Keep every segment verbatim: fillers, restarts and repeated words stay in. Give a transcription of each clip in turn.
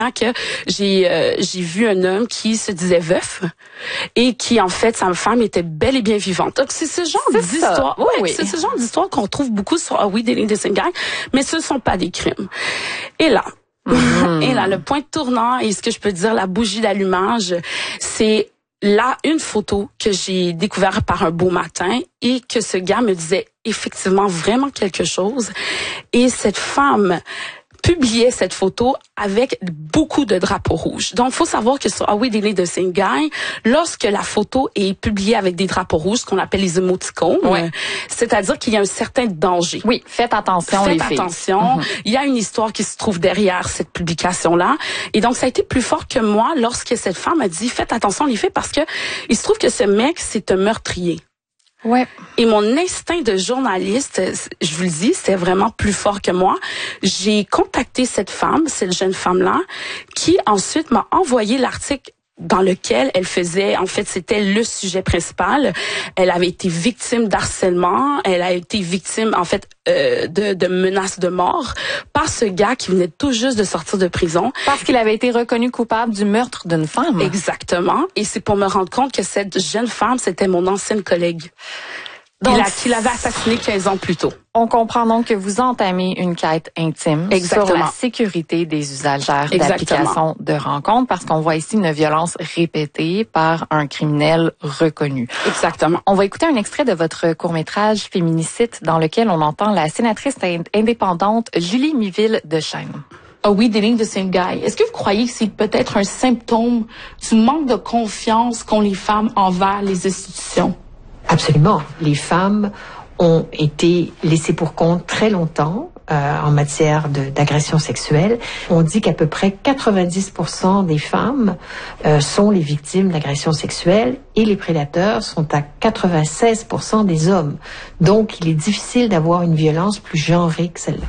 que j'ai euh, j'ai vu un homme qui se disait veuf et qui en fait sa femme était belle et bien vivante. Donc c'est ce genre d'histoire, oui, ouais, oui. c'est ce genre d'histoire qu'on trouve beaucoup sur Ah oui, Dating the Same Guy, mais ce ne sont pas des crimes. Et là, mmh. et là le point tournant et ce que je peux dire la bougie d'allumage, c'est là une photo que j'ai découverte par un beau matin et que ce gars me disait effectivement vraiment quelque chose et cette femme publiait cette photo avec beaucoup de drapeaux rouges. Donc, faut savoir que sur Ah oui, Dating the Same Guy, lorsque la photo est publiée avec des drapeaux rouges, ce qu'on appelle les émoticônes, ouais. c'est-à-dire qu'il y a un certain danger. Oui, faites attention faites les filles. Faites attention. Mm-hmm. Il y a une histoire qui se trouve derrière cette publication-là. Et donc, ça a été plus fort que moi lorsque cette femme a dit, faites attention les filles, parce que il se trouve que ce mec, c'est un meurtrier. Ouais. Et mon instinct de journaliste, je vous le dis, c'est vraiment plus fort que moi. J'ai contacté cette femme, cette jeune femme-là, qui ensuite m'a envoyé l'article dans lequel elle faisait, en fait, c'était le sujet principal. Elle avait été victime d'harcèlement, elle a été victime, en fait, euh, de, de menaces de mort par ce gars qui venait tout juste de sortir de prison. Parce qu'il avait été reconnu coupable du meurtre d'une femme. Exactement. Et c'est pour me rendre compte que cette jeune femme, c'était mon ancienne collègue. Donc, il a, qu'il avait assassiné quinze ans plus tôt. On comprend donc que vous entamez une quête intime Exactement. sur la sécurité des usagères d'applications de rencontres parce qu'on voit ici une violence répétée par un criminel reconnu. Exactement. On va écouter un extrait de votre court-métrage Féminicide dans lequel on entend la sénatrice indépendante Julie Miville de Chêne. Ah oui, Dating the Same Guy. Est-ce que vous croyez que c'est peut-être un symptôme du manque de confiance qu'ont les femmes envers les institutions? Absolument. Les femmes ont été laissées pour compte très longtemps euh, en matière de, d'agression sexuelle. On dit qu'à peu près quatre-vingt-dix pour cent des femmes euh, sont les victimes d'agression sexuelle et les prédateurs sont à quatre-vingt-seize pour cent des hommes. Donc, il est difficile d'avoir une violence plus genrée que celle-là.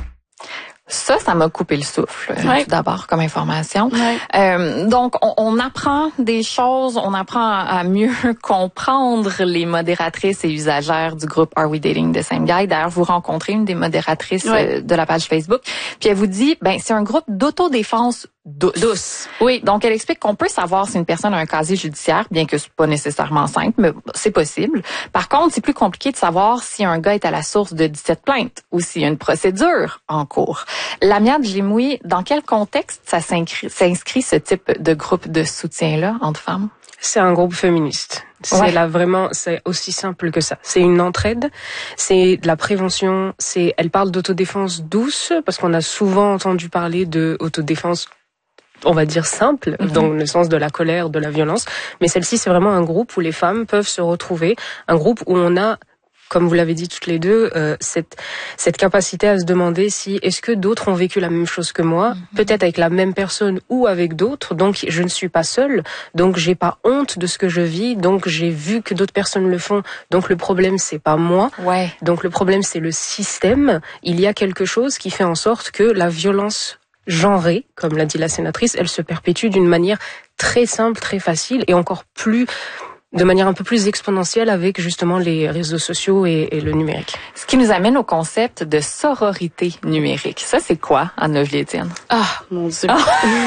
Ça, ça m'a coupé le souffle, ouais. tout d'abord, comme information. Ouais. Euh, donc, on, on apprend des choses, on apprend à mieux comprendre les modératrices et usagères du groupe Are We Dating the Same Guy? D'ailleurs, vous rencontrez une des modératrices ouais. euh, de la page Facebook, puis elle vous dit, ben c'est un groupe d'autodéfense douce. douce. Oui, donc elle explique qu'on peut savoir si une personne a un casier judiciaire, bien que c'est pas nécessairement simple, mais c'est possible. Par contre, c'est plus compliqué de savoir si un gars est à la source de dix-sept plaintes ou s'il y a une procédure en cours. L'amiable Gémouy, dans quel contexte ça s'inscrit, s'inscrit ce type de groupe de soutien-là entre femmes? C'est un groupe féministe. C'est ouais. là vraiment, c'est aussi simple que ça. C'est une entraide, c'est de la prévention, c'est, elle parle d'autodéfense douce, parce qu'on a souvent entendu parler de autodéfense, on va dire simple, mm-hmm. dans le sens de la colère, de la violence. Mais celle-ci, c'est vraiment un groupe où les femmes peuvent se retrouver, un groupe où on a, comme vous l'avez dit toutes les deux, euh, cette cette capacité à se demander si est-ce que d'autres ont vécu la même chose que moi, mm-hmm. peut-être avec la même personne ou avec d'autres. Donc je ne suis pas seule, donc j'ai pas honte de ce que je vis, donc j'ai vu que d'autres personnes le font. Donc le problème c'est pas moi. Ouais. Donc le problème c'est le système. Il y a quelque chose qui fait en sorte que la violence genrée, comme l'a dit la sénatrice, elle se perpétue d'une manière très simple, très facile et encore plus de manière un peu plus exponentielle avec justement les réseaux sociaux et, et le numérique. Ce qui nous amène au concept de sororité numérique. Ça, c'est quoi, Anne Lovely-Étienne? Ah, mon Dieu. Ah.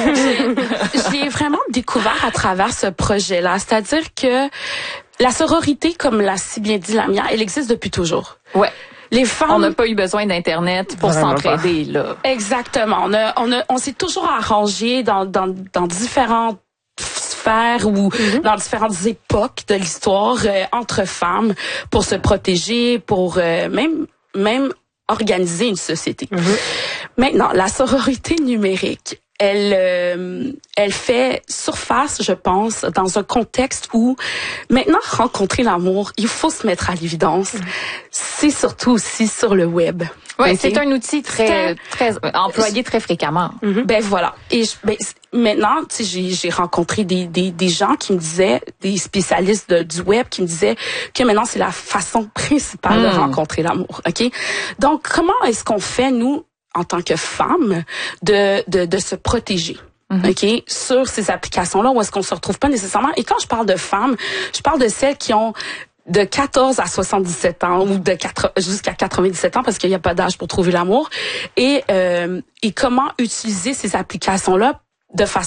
Je l'ai vraiment découvert à travers ce projet-là. C'est-à-dire que la sororité, comme l'a si bien dit Lamia, elle existe depuis toujours. Ouais. Les femmes, on n'a pas eu besoin d'Internet pour Vraiment s'entraider, pas. là. Exactement. On a, on a, on s'est toujours arrangé dans, dans, dans différentes sphères ou mm-hmm. dans différentes époques de l'histoire euh, entre femmes pour se protéger, pour euh, même, même organiser une société. Mm-hmm. Maintenant, la sororité numérique, elle, euh, elle fait surface, je pense, dans un contexte où maintenant rencontrer l'amour, il faut se mettre à l'évidence. Mm-hmm. C'est surtout aussi sur le web. Oui, okay. C'est un outil très, très employé très fréquemment. Mm-hmm. Ben voilà. Et je, ben, maintenant, tu sais, j'ai, j'ai rencontré des, des, des gens qui me disaient, des spécialistes de, du web qui me disaient que maintenant c'est la façon principale mm. de rencontrer l'amour. Ok. Donc, comment est-ce qu'on fait nous? En tant que femme, de, de, de se protéger. Mm-hmm. OK, sur ces applications-là où est-ce qu'on se retrouve pas nécessairement. Et quand je parle de femmes, je parle de celles qui ont de quatorze à soixante-dix-sept ans ou de quatre jusqu'à quatre-vingt-dix-sept ans parce qu'il n'y a pas d'âge pour trouver l'amour. Et, euh, et comment utiliser ces applications-là de façon